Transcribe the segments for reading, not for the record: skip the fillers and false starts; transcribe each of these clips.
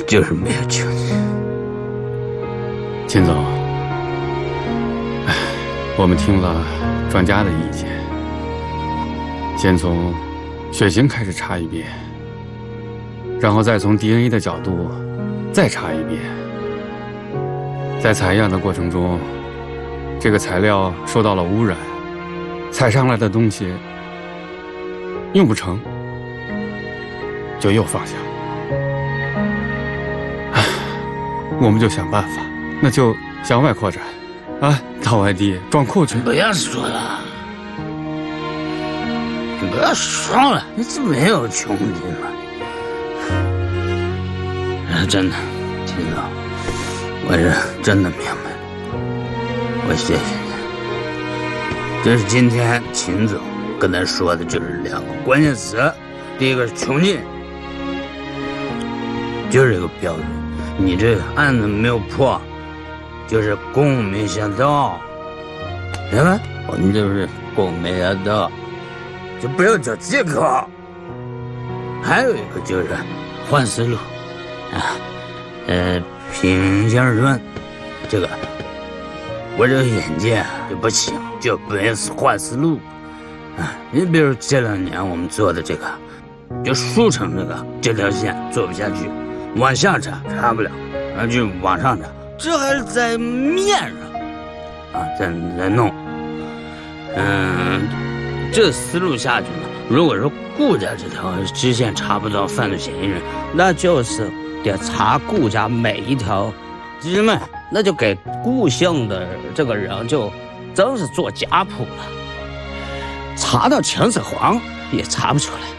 就是没有穷尽。 秦总，我们听了专家的意见，先从血型开始查一遍，然后再从 DNA 的角度再查一遍。在采样的过程中，这个材料受到了污染，采上来的东西用不成，就又放下。我们就想办法，那就向外扩展，到外地装库去。 不要说了，你不要说了，你是没有穷尽了。真的，秦总，我是真的明白了，我谢谢你。就是今天秦总跟他说的就是2个关键词，第一个是穷尽，就是这个标准。你这个案子没有破，就是公务没下到，明白？我们就是公务没下到，就不要找借口。还有一个就是换思路，平心而论，这个我这个眼界就不行，就不愿意换思路。你比如这2年我们做的这个，就竖成这条线做不下去。往下查不了，然后就往上查，这还是在面上再弄。这思路下去呢，如果说顾家这条支线查不到犯罪嫌疑人，那就是得查顾家每一条支脉，那就给顾姓的这个人就真是做家谱了，查到秦始皇也查不出来。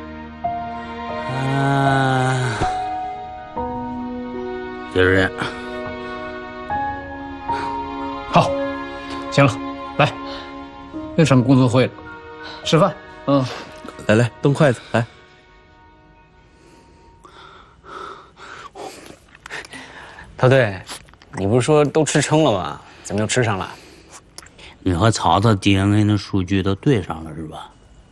就是这样。 好，行了，来，又成工作会了，吃饭。 来，动筷子，来。 涛队，你不是说都吃撑了吗？怎么又吃上了？ 你和曹操 DNA 的数据都对上了是吧？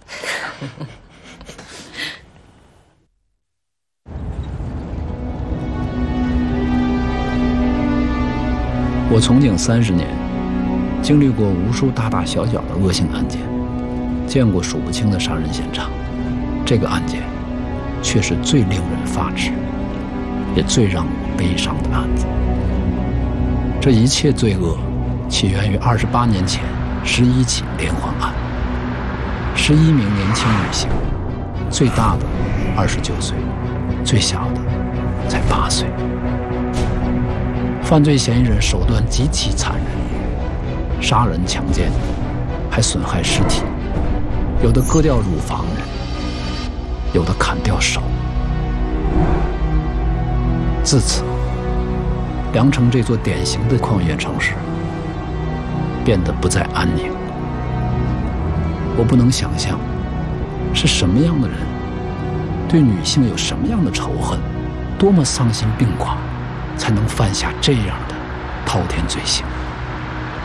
我从警30年，经历过无数大大小小的恶性案件，见过数不清的杀人现场。这个案件却是最令人发指，也最让我悲伤的案子。这一切罪恶起源于28年前11起连环案，11名年轻女性，最大的29岁，最小的才8岁。犯罪嫌疑人手段极其残忍，杀人强奸，还损害尸体，有的割掉乳房，有的砍掉手。自此，梁城这座典型的矿业城市变得不再安宁。我不能想象，是什么样的人，对女性有什么样的仇恨，多么丧心病狂，才能犯下这样的滔天罪行。